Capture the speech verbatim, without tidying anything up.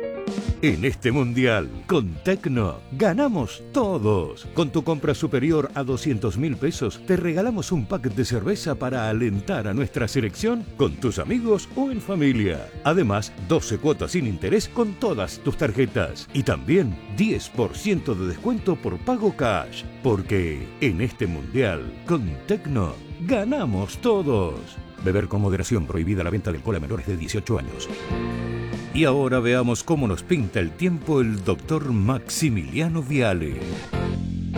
En este mundial, con Tecno, ganamos todos. Con tu compra superior a doscientos mil pesos, te regalamos un pack de cerveza para alentar a nuestra selección con tus amigos o en familia. Además, doce cuotas sin interés con todas tus tarjetas. Y también diez por ciento de descuento por pago cash. Porque en este mundial, con Tecno, ganamos todos. Beber con moderación, prohibida la venta de alcohol a menores de dieciocho años. Y ahora veamos cómo nos pinta el tiempo el doctor Maximiliano Viale.